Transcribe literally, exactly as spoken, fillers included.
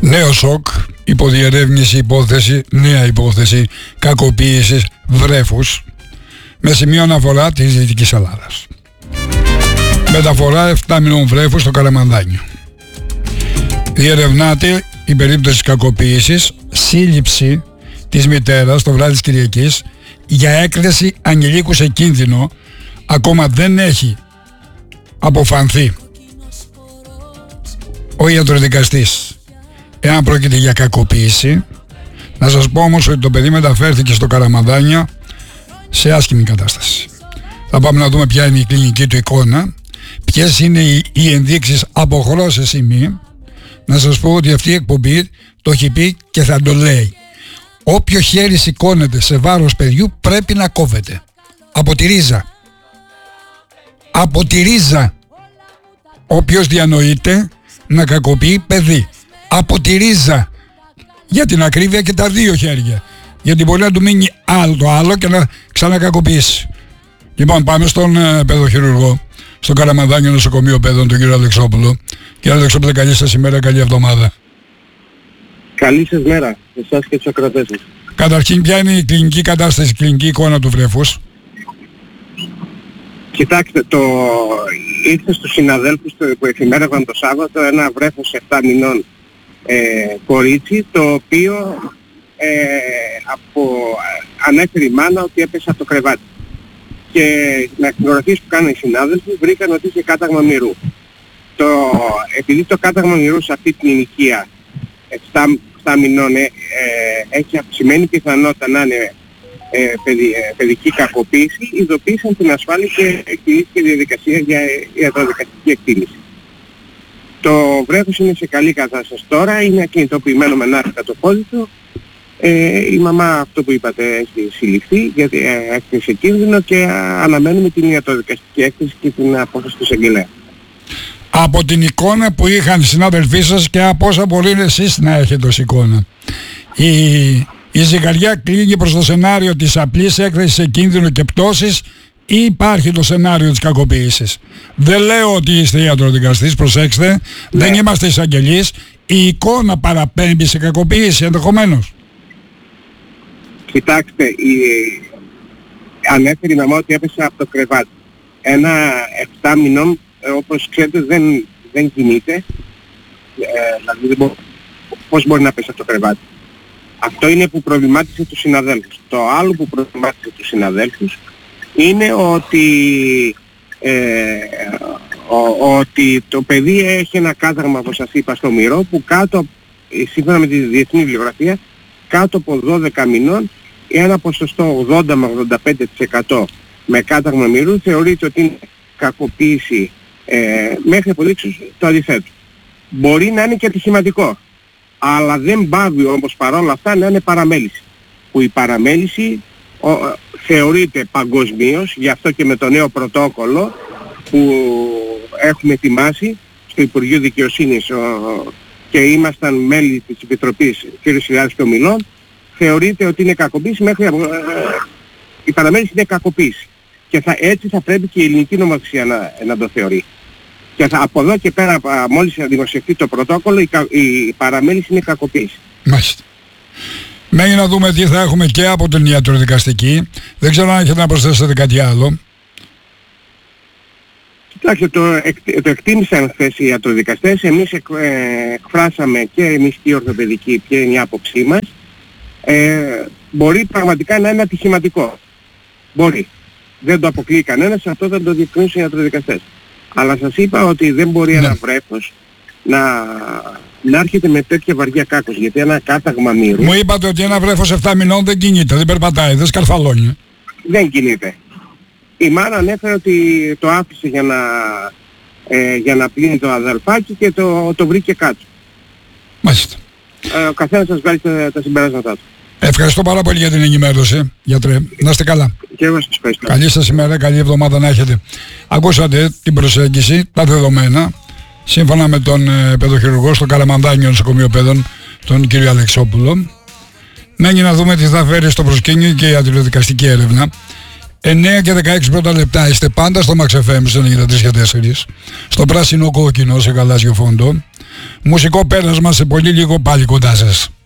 Νέο σοκ, υποδιερεύνηση υπόθεση, νέα υπόθεση κακοποίησης βρέφους με σημείο αναφορά της Δυτικής Ελλάδας. Μεταφορά επτά μηνών βρέφους στο Καραμανδάνιο. Διερευνάται η περίπτωση της κακοποίησης, σύλληψη της μητέρας το βράδυ της Κυριακής για έκθεση ανηλίκου σε κίνδυνο. Ακόμα δεν έχει αποφανθεί ο ιατροδικαστής εάν πρόκειται για κακοποίηση. Να σας πω όμως ότι το παιδί μεταφέρθηκε στο Καραμανδάνιο σε άσχημη κατάσταση. Θα πάμε να δούμε ποια είναι η κλινική του εικόνα, ποιες είναι οι, οι ενδείξεις από χρώσες σημεί. Να σας πω ότι αυτή η εκπομπή το έχει πει και θα το λέει. Όποιο χέρι σηκώνεται σε βάρος παιδιού πρέπει να κόβεται. Από τη ρίζα. Από τη ρίζα. Όποιος διανοείται να κακοποιεί παιδί. Από τη ρίζα. Για την ακρίβεια και τα δύο χέρια. Γιατί μπορεί να του μείνει άλλο το άλλο και να ξανακακοποιήσει. Λοιπόν, πάμε στον ε, παιδοχειρουργό, στο Καραμανδάνιο Νοσοκομείο Παιδών, τον κύριο Αλεξόπουλο. Κύριε Αλεξόπουλο, καλή σας ημέρα, καλή εβδομάδα. Καλή σας μέρα, εσάς και τους ακροατές σας. Καταρχήν, ποια είναι η κλινική κατάσταση, η κλινική εικόνα του βρέφους? Κοιτάξτε, το... ήρθε στους συναδέλφους που εφημέρευαν το Σάββατο ένα βρέφος επτά μηνών ε, κορίτσι, το οποίο ε, από... ανέφερε η μάνα ότι έπεσε από το κρεβάτι. Και με ακτινογραφίες που κάνουν οι συνάδελφοι βρήκαν ότι είχε κάταγμα μυρού. Το... Επειδή το κάταγμα μυρού σε αυτή την ηλικία επτά μηνών ε, ε, έχει αυξημένη πιθανότητα να είναι ε, παιδι, ε, παιδική κακοποίηση, ειδοποίησαν την ασφάλεια και εκτιμήθηκε διαδικασία για ιατροδικαστική εκτίμηση. Το βρέφος είναι σε καλή κατάσταση τώρα, είναι ακινητοποιημένο με νάρκτα το πόδι του. Ε, η μαμά, αυτό που είπατε, έχει συλληφθεί γιατί ε, έχει σε κίνδυνο και αναμένουμε την ιατροδικαστική έκθεση και την απόφαση του εισαγγελέα. Από την εικόνα που είχαν οι συνάδελφοί σας και από όσα μπορεί εσείς να έχετε ως εικόνα, η, η ζυγαριά κλείνει προς το σενάριο της απλής έκθεσης σε κίνδυνο και πτώσης ή υπάρχει το σενάριο της κακοποίησης? Δεν λέω ότι είστε ιατροδικαστής, προσέξτε, ναι. Δεν είμαστε εισαγγελείς. Η εικόνα παραπέμπει σε κακοποίηση ενδεχομένως? Κοιτάξτε, η... ανέφερε η μαμά ότι έπεσε από το κρεβάτι. Ένα επτά μηνών, όπως ξέρετε, δεν, δεν κινείται. Ε, δηλαδή, μπο... πώς μπορεί να πέσει από το κρεβάτι? Αυτό είναι που προβλημάτισε τους συναδέλφους. Το άλλο που προβλημάτισε τους συναδέλφους είναι ότι, ε, ο, ότι το παιδί έχει ένα κάταγμα, όπως σας είπα, στο μυρό, που κάτω, σύμφωνα με τη διεθνή βιβλιογραφία, κάτω από δώδεκα μηνών, ένα ποσοστό ογδόντα με ογδόντα πέντε τοις εκατό με κάταγμα μυρού θεωρείται ότι είναι κακοποίηση, ε, μέχρι αποδείξεις το αντιθέτω. Μπορεί να είναι και ατυχηματικό, αλλά δεν πάβει όμως παρόλα αυτά να είναι παραμέληση. Που η παραμέληση ο, θεωρείται παγκοσμίως, γι' αυτό και με το νέο πρωτόκολλο που έχουμε ετοιμάσει στο Υπουργείο Δικαιοσύνης ο, και ήμασταν μέλη της Επιτροπής κ. Σιλιάδης και Ομιλών, θεωρείται ότι είναι κακοποίηση μέχρι... Ε, η παραμέληση είναι κακοποίηση. Και θα, έτσι θα πρέπει και η ελληνική νομοθεσία να, να το θεωρεί. Και θα, από εδώ και πέρα, μόλις δημοσιευτεί το πρωτόκολλο, η, η παραμέληση είναι κακοποίηση. Μάλιστα. Μένει να δούμε τι θα έχουμε και από την ιατροδικαστική. Δεν ξέρω αν έχετε να προσθέσετε κάτι άλλο. Κοιτάξτε, το, εκ, το εκτίμησαν χθες οι ιατροδικαστές. Εμείς εκ, ε, εκφράσαμε και εμείς και οι ορθοπαιδικοί ποια είναι η άποψή μας. Ε, μπορεί πραγματικά να είναι ατυχηματικό. Μπορεί. Δεν το αποκλείει κανένας, αυτό δεν το διευκρινίσουν οι ιατροδικαστές. Αλλά σας είπα ότι δεν μπορεί ναι. ένα βρέφος να, να έρχεται με τέτοια βαριά κάκος. Γιατί ένα κάταγμα μύρου... Μου είπατε ότι ένα βρέφος επτά μηνών δεν κινείται, δεν περπατάει, δεν σκαρφαλώνει. Δεν κινείται. Η μάνα ανέφερε ότι το άφησε για να, ε, για να πλύνει το αδελφάκι και το, το βρήκε κάτω. Μάλιστα. Ε, ο καθένας σας βγάλει τα, τα συμπεράσματά του. Ευχαριστώ πάρα πολύ για την ενημέρωση, γιατρέ. Να είστε καλά. Και εγώ σας ευχαριστώ. Καλή σας ημέρα, καλή εβδομάδα να έχετε. Ακούσατε την προσέγγιση, τα δεδομένα, σύμφωνα με τον ε, παιδοχειρουργό στο Καραμανδάνιο Νοσοκομείο Παιδών, τον κύριο Αλεξόπουλο. Μένει να δούμε τι θα φέρει στο προσκήνιο και η ιατροδικαστική έρευνα. εννέα και δεκαέξι πρώτα λεπτά. Είστε πάντα στο Max εφ εμ στο ενενήντα τρία και τέσσερα. Στο πράσινο κόκκινο σε γαλάζιο φόντο. Μουσικό πέρασμα σε πολύ λίγο πάλι κοντά σας.